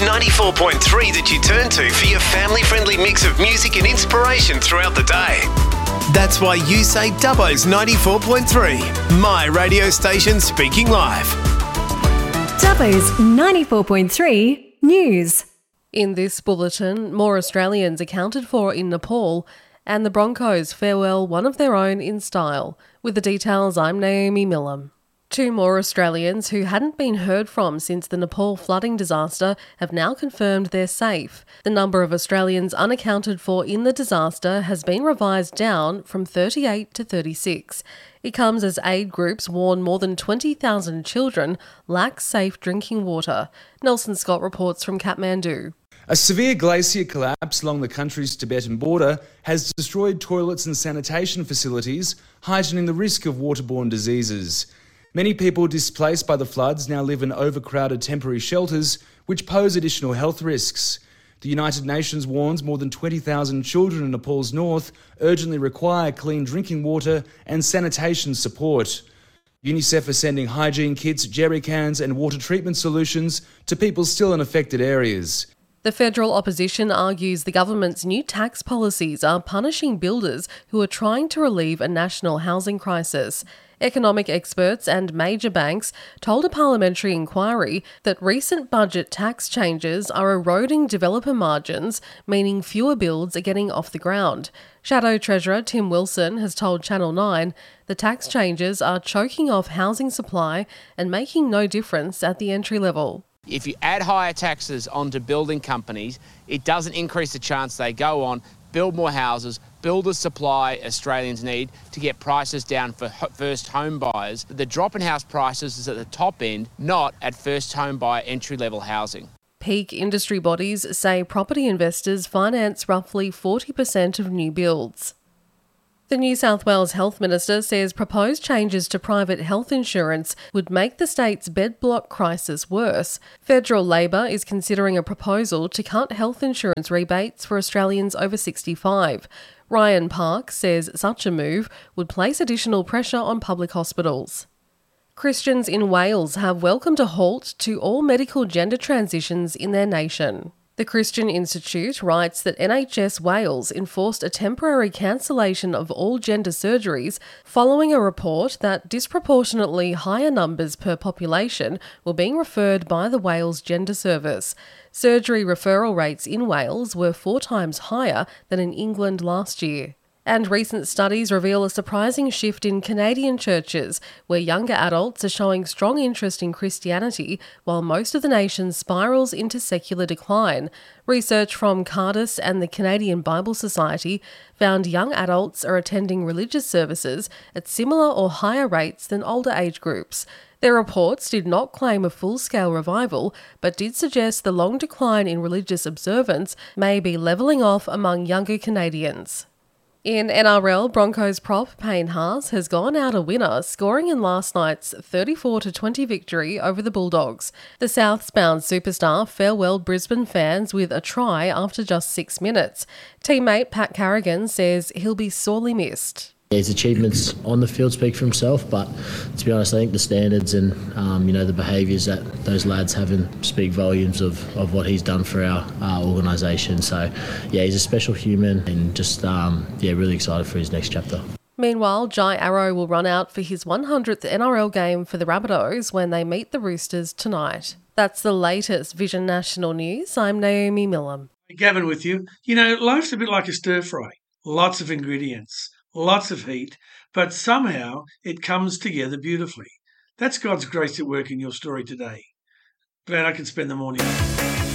94.3 that you turn to for your family-friendly mix of music and inspiration throughout the day. That's why you say Dubbo's 94.3, my radio station speaking live. Dubbo's 94.3 News. In this bulletin, more Australians accounted for in Nepal, and the Broncos farewell one of their own in style. With the details, I'm Naomi Millam. 2 more Australians who hadn't been heard from since the Nepal flooding disaster have now confirmed they're safe. The number of Australians unaccounted for in the disaster has been revised down from 38 to 36. It comes as aid groups warn more than 20,000 children lack safe drinking water. Nelson Scott reports from Kathmandu. A severe glacier collapse along the country's Tibetan border has destroyed toilets and sanitation facilities, heightening the risk of waterborne diseases. Many people displaced by the floods now live in overcrowded temporary shelters, which pose additional health risks. The United Nations warns more than 20,000 children in Nepal's north urgently require clean drinking water and sanitation support. UNICEF is sending hygiene kits, jerry cans and water treatment solutions to people still in affected areas. The federal opposition argues the government's new tax policies are punishing builders who are trying to relieve a national housing crisis. Economic experts and major banks told a parliamentary inquiry that recent budget tax changes are eroding developer margins, meaning fewer builds are getting off the ground. Shadow Treasurer Tim Wilson has told Channel 9 the tax changes are choking off housing supply and making no difference at the entry level. If you add higher taxes onto building companies, it doesn't increase the chance they go on, build more houses, build the supply Australians need to get prices down for first home buyers. The drop in house prices is at the top end, not at first home buyer entry-level housing. Peak industry bodies say property investors finance roughly 40% of new builds. The New South Wales Health Minister says proposed changes to private health insurance would make the state's bed block crisis worse. Federal Labor is considering a proposal to cut health insurance rebates for Australians over 65. Ryan Park says such a move would place additional pressure on public hospitals. Christians in Wales have welcomed a halt to all medical gender transitions in their nation. The Christian Institute writes that NHS Wales enforced a temporary cancellation of all gender surgeries following a report that disproportionately higher numbers per population were being referred by the Wales Gender Service. Surgery referral rates in Wales were 4 times higher than in England last year. And recent studies reveal a surprising shift in Canadian churches, where younger adults are showing strong interest in Christianity while most of the nation spirals into secular decline. Research from Cardis and the Canadian Bible Society found young adults are attending religious services at similar or higher rates than older age groups. Their reports did not claim a full-scale revival, but did suggest the long decline in religious observance may be levelling off among younger Canadians. In NRL, Broncos prop Payne Haas has gone out a winner, scoring in last night's 34-20 victory over the Bulldogs. The Southbound superstar farewelled Brisbane fans with a try after just 6 minutes. Teammate Pat Carrigan says he'll be sorely missed. His achievements on the field speak for himself, but to be honest, I think the standards and the behaviours that those lads have speak volumes of what he's done for our organisation. So, he's a special human and just really excited for his next chapter. Meanwhile, Jai Arrow will run out for his 100th NRL game for the Rabbitohs when they meet the Roosters tonight. That's the latest Vision National News. I'm Naomi Millam. Gavin with you. Life's a bit like a stir fry. Lots of ingredients. Lots of heat, but somehow it comes together beautifully. That's God's grace at work in your story today. Glad I can spend the morning.